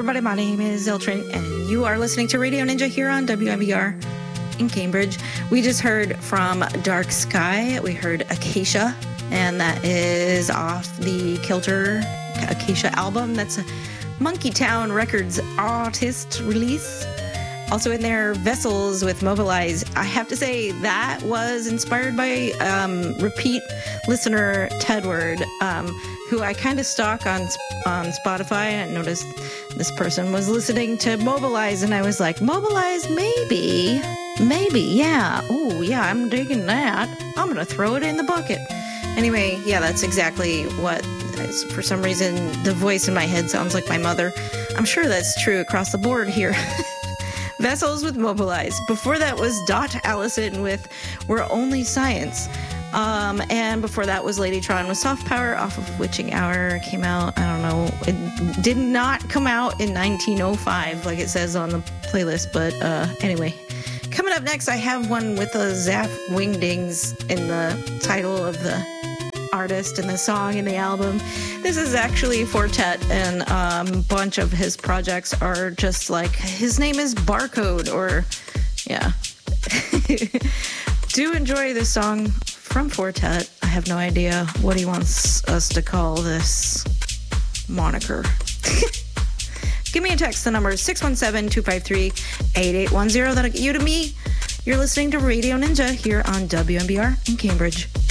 everybody. My name is Ziltrin, and you are listening to Radio Ninja here on WMBR in Cambridge. We just heard from Dark Sky. We heard Acacia, and that is off the Kilter Acacia album. That's a Monkey Town Records artist release. Also in there, Vessels with Mobilize. I have to say that was inspired by repeat listener Tedward, who I kind of stalk on Spotify. I noticed this person was listening to Mobilize, and I was like, Mobilize, maybe, yeah. Oh, yeah, I'm digging that. I'm going to throw it in the bucket. Anyway, yeah, that's exactly what, for some reason, the voice in my head sounds like my mother. I'm sure that's true across the board here. Vessels with Mobilize. Before that was Dot Allison with We're Only Science. And before that was Ladytron with Soft Power off of Witching Hour. Came out, I don't know, it did not come out in 1905 like it says on the playlist, but anyway. Coming up next, I have one with a Zaph Wingdings in the title of the artist and the song and the album. This is actually Fortet, and a bunch of his projects are just like, his name is Barcode, or yeah. Do enjoy this song from Fortet. I have no idea what he wants us to call this moniker. Give me a text. The number is 617-253-8810. That'll get you to me. You're listening to Radio Ninja here on WMBR in Cambridge.